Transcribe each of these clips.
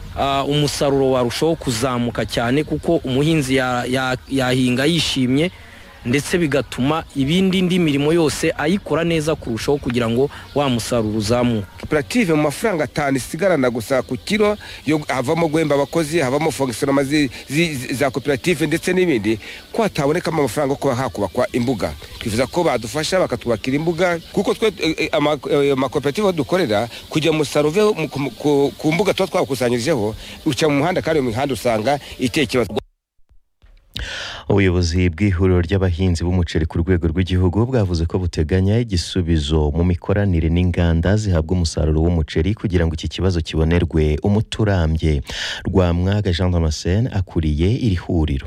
umusaruro warushaho kuzamuka cyane kuko umuhinzi yahinga yishimye ndetse bigatuma indi mirimo yose ayikora neza kurushaho kugira ngo wa musaruro uzamuke. Koperative mu mafaranga 5 isigarana gusa ku kilo yo havamo gwemba abakozi, havamo fonctionnement za koperative ndetse n'ibindi ko hataboneka amafaranga ko hakubakwa imbuga. Twifuza ko badufasha bakatwubakira imbuga kuko twe amakoperative dukorera kujya musaruro ku mbuga twakusanyirijeho uca mu muhanda kandi mu mihanda usanga itekerezo. Ubuyobozi bw'ihuriro ry'abahinzi b'umuceri ku rwego rw'igihugu bwavuze ko buteganya igisubizo mu mikoranire n'inganda zihabwa umusaruro w'umuceri kugira ngo iki kibazo kibonerwe umuturambye. Rwamwaga Jean Damascene akuriye iri huriro.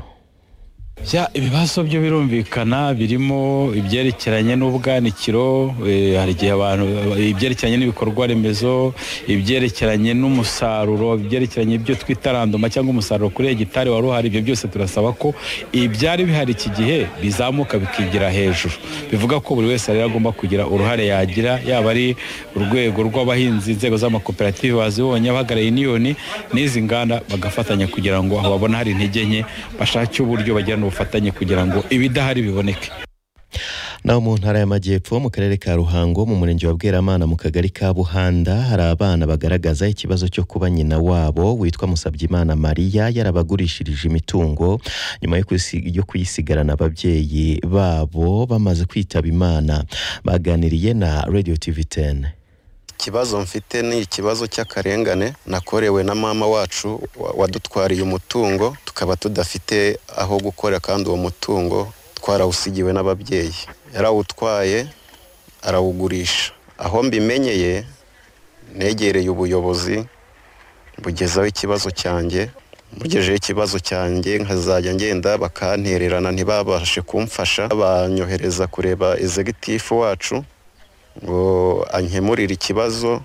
Ibibazo byo birumvikana birimo ibyerekeranye n'ubwanikiro, hari igihe abantu ibyerekeranye n'ibikorwa remezo, ibyerekeranye n'umusaruro, ibyerekeranye ibyo twita randoma cyangwa umusaruro kuri hegitari wari uhari. Ibyo byose turasaba ko ibyari bihari iki gihe bizamuka bikigira hejuru. Bivuga ko buri wese rero agomba kugira uruhare yagira, yaba ari urwego rw'abahinzi, inzego z'amakoperative bazibonye, abahagarariye uniyoni n'izi nganda bagafatanya kugira ngo aho babona hari intege nke bashake uburyo bagira ubufatanye kugira ngo ibidahari biboneke. Naho mu ntara y'Amajyepfo mu karere ka Ruhango mu murenge wa Bweramana mu kagari ka Buhanda hari abana bagaragaza ikibazo cyo kuba nyina wabo witwa Musabyimana Maria yarabagurishirije imitungo nyuma yo kuyisigarana ababyeyi babo bamaze kwitaba Imana. Baganiriye na Radio TV10. Ikibazo mfite ni ikibazo cy'akarengane nakorewe na mama wacu wadutwariye umutungo tukaba tudafite aho gukora kandi uwo mutungo twarawusigiwe n'ababyeyi. Yarawutwaye arawugurisha. Aho mbimenyeye negereye ubuyobozi bugezaho ikibazo cyanjye. Mugejeje ikibazo cyanjye nkazajya ngenda bakantererana ntibabashe kumfasha, banyohereza kureba executive wacu ngo ankemurire ikibazo,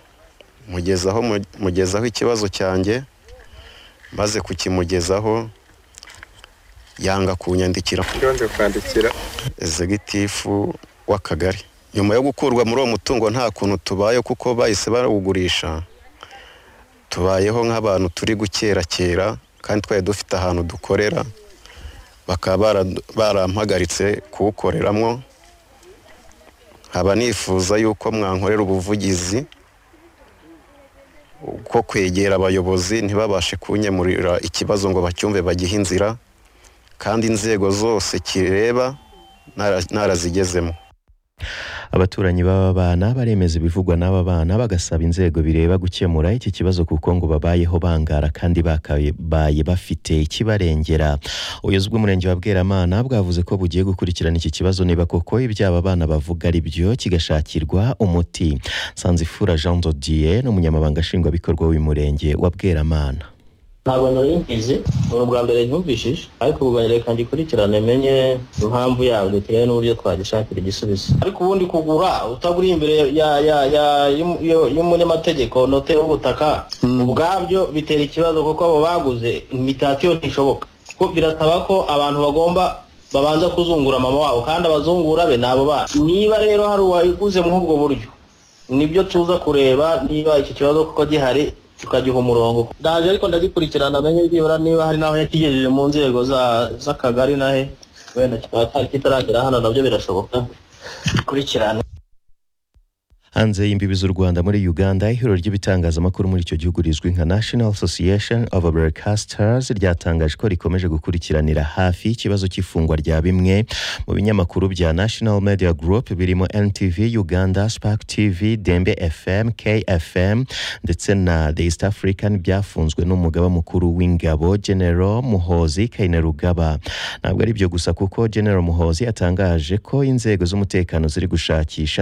mugezaho ikibazo cyanjye. Maze kukimugezaho yanga kunyandikira executive w'akagari. Nyuma yo gukurwa muri uwo mutungo nta kuntu tubaye kuko bahise barawugurisha, tubayeho nk'abantu turi gukerakera kandi twari dufite ahantu dukorera, bakaba barampagaritse kuwukoreramo. Haba nifuza yuko mwankorera ubuvugizi uko kwegera abayobozi ntibabashe kunyemurira ikibazo ngo bacyumve bagihe inzira, kandi inzego zose kireba narazigezemo. Abaturanyi b'aba bana baremeza ibivugwa n'aba bana bagasaba inzego bireba gukemura iki kibazo kuko ngo babayeho bangara kandi bakabaye bafite ikibarengera. Ubuyobozi bw'umurenge wa Bweramana bwavuze ko bugiye gukurikirana iki kibazo niba koko iby'aba bana bavuga ari byo kigashakirwa umuti. Sanzifura Jean Dodier n'umunyamabanga nshingwabikorwa w'umurenge wa Bweramana. Ntabwo narinkize ubwa mbere nyumvishije, ariko ubwo ngikurikirane menye impamvu yawe bitewe n'uburyo twagishakira igisubizo. Ariko ubundi kugura utaguri imbere y'umunyamategeko note y'ubutaka ubwabyo bitera ikibazo kuko abo baguze imitatiyo ntishoboka. Kuko birasaba ko abantu bagomba babanza kuzungura mama wabo kandi abazungura be nabo bana. Niba rero hari uwayiguze mu ubwo buryo nibyo tuza kureba niba iki kibazo kuko gihari tukagiha umurongo. Ndaje ariko ndagikurikirana menye byibura niba hari naho yakigejeje mu nzego z'akagari nahe wenda kitaragera hano nabyo birashoboka kurikirana. Hanze y'imbibi z'u Rwanda muri Uganda, ihuriro ry'ibitangazamakuru muri icyo gihugu rizwi nka National Association of Broadcasters ryatangaje ko rikomeje gukurikiranira hafi ikibazo cy'ifungwa rya bimwe mu binyamakuru bya National Media Group birimo NTV Uganda, Spark TV, Dembe FM, KFM ndetse na The East African byafunzwe n'umugaba mukuru w'ingabo General Muhozi Kainerugaba. Ntabwo ari byo gusa kuko General Muhozi atangaje ko inzego z'umutekano ziri gushakisha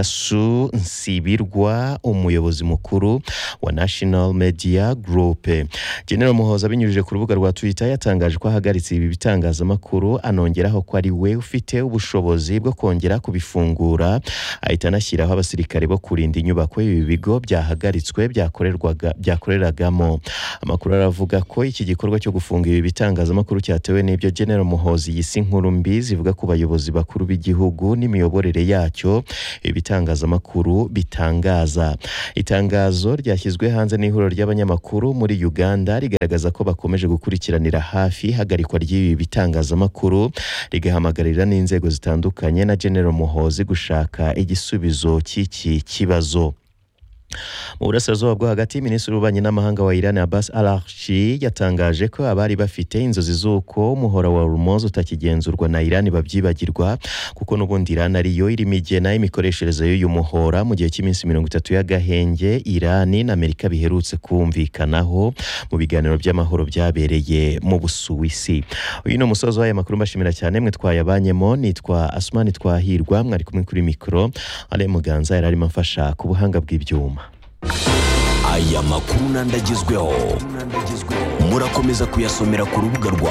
Nsibirwa umuyobozi mukuru wa National Media Group. General Muhozi abinyujije ku rubuga rwa Twitter yatangaje ko ahagaritse ibi bitangazamakuru, anongeraho ko ari we ufite ubushobozi bwo kongera kubifungura, ahita anashyiraho abasirikare bo kurinda inyubako ibi bigo byahagaritswe byakoreragamo. Amakuru aravuga ko iki gikorwa cyo gufunga ibi bitangazamakuru cyatewe n'ibyo General Muhozi yise inkuru mbi zivuga ku bayobozi bakuru b'igihugu n'imiyoborere yacyo. Ibi bitangazamakuru ritangaza. Itangazo ryashyizwe hanze n'ihuriro ry'abanyamakuru muri Uganda rigaragaza ko bakomeje gukurikiranira hafi hagarikwa ry'ibi bitangazamakuru, rigahamagarira n'inzego zitandukanye na General Muhozi gushaka igisubizo cy'iki kibazo. Mu burasirazuba bwo hagati, Minisitiri w'Ububanyi n'Amahanga wa Iran Abbas Araghchi yatangaje ko abari bafite inzozi z'uko umuhora wa Hormuz utakigenzurwa na Iran babyibagirwa, kuko n'ubundi Iran ariyo irimo igena imikoreshereze y'uyu muhora mu gihe cy'iminsi 30 y'agahenge Iran na Amerika biherutse kumvikanaho mu biganiro by'amahoro byabereye mu Busuwisi. Uyu ni umusozo w'aya makuru, mbashimira cyane mwe twayabanyemo. Nitwa Asmani Twahirwa, mwari kumwe kuri mikro. Ale Muganza yari arimo amfasha ku buhanga bw'ibyuma. Aya makuru nandagezweho murakomeza kuyasomera ku rubuga rwa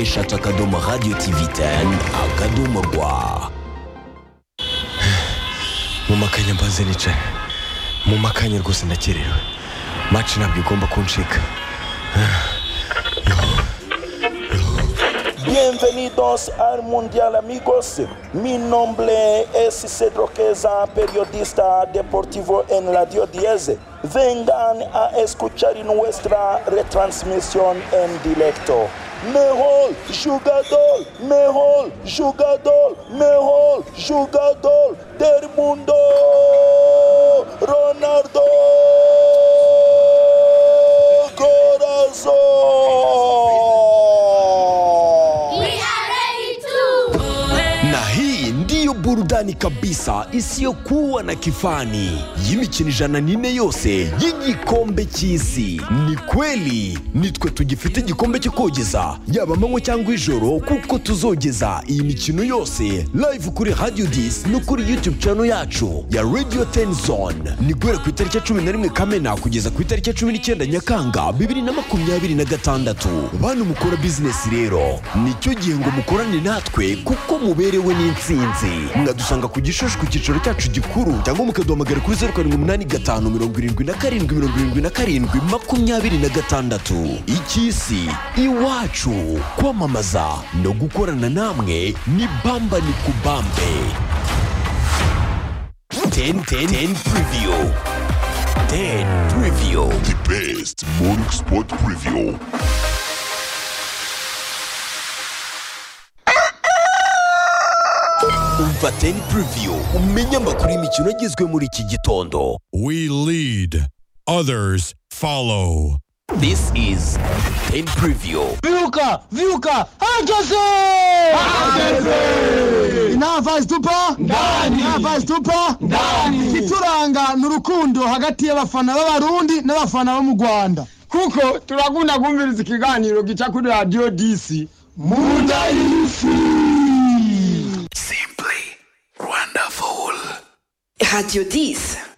wa@radio-tv10.rw. Mu makanya mbaze nicaye, mu makanya rwose ndakerewe, match ntabwo igomba kuncika. Bienvenidos al Mundial, amigos. Mi nombre es Cedro Queza, periodista deportivo en Radio 10. Vengan a escuchar nuestra retransmisión en directo. Mejor jugador del mundo, Ronaldo Corazón. Burudani kabisa isiyokuwa na kifani y'imikino 104 yose y'igikombe cy'isi. Ni kweli nitwe tugifite igikombe cyo kogeza, yaba amanywa cyangwa ijoro, kuko tuzogeza iyi mikino yose live kuri Radio 10 no kuri YouTube channel yacu ya Radio 10 Zone. Ni guhera ku itariki 11 Kamena kugeza ku itariki 19 Nyakanga 2026. Bantu mukora business rero, nicyo gihe ngo mukorane natwe kuko muberewe n'intsinzi. Mwadusanga ku Gishosho ku cyicaro cyacu gikuru, cyangwa mukaduhamagara kuri 0787772726. Icy'isi iwacu, kwamamaza no gukorana namwe ni bamba ni kubambe. 10 preview, the best morning sport preview. Umva 10 preview, umenya amakuru y'imikino agezwe muri iki gitondo. We lead, others follow. This is 10 preview. Viuka, hageze! Inava stupa? Ndani. Ituranga n'urukundo hagati y'abafana b'Abarundi n'abafana bo mu Rwanda. Kuko turagunda kumviriza ikiganiro gica kuri Radio DC. Munda y'isi. Simply wonderful. Radio 10.